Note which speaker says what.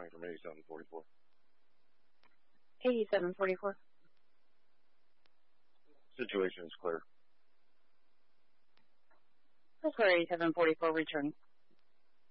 Speaker 1: calling from 8744.
Speaker 2: 8744.
Speaker 1: Situation is clear.
Speaker 2: That's where 8744 returning.